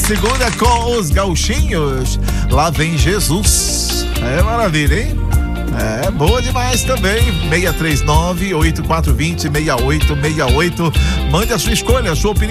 segunda com os gauchinhos. Lá vem Jesus. É maravilha, hein? É boa demais também. 639-8420-6868. Mande a sua escolha, a sua opinião.